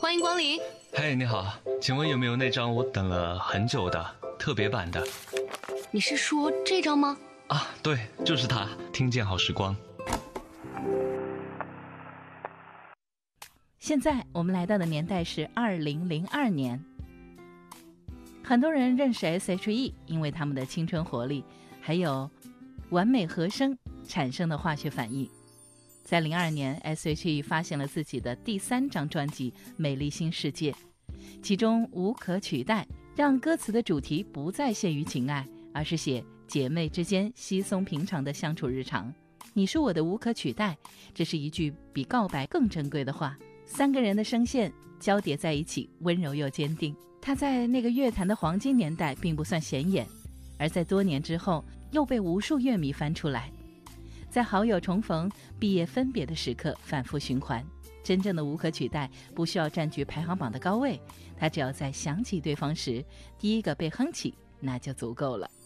欢迎光临。 嘿，你好，请问有没有那张我等了很久的特别版的？ 你是说这张吗？ 啊，对，就是它，听见好时光。 现在我们来到的年代是2002年。很多人认识 S.H.E 因为他们的青春活力，还有完美和声产生的化学反应。在02年 S.H.E 发现了自己的第3张专辑《美丽新世界》，其中无可取代让歌词的主题不再限于情爱，而是写姐妹之间稀松平常的相处日常。你是我的无可取代，这是一句比告白更珍贵的话。3个人的声线交叠在一起，温柔又坚定。他在那个乐坛的黄金年代并不算显眼，而在多年之后又被无数乐迷翻出来，在好友重逢、毕业分别的时刻反复循环。真正的无可取代不需要占据排行榜的高位，他只要在想起对方时第一个被哼起，那就足够了。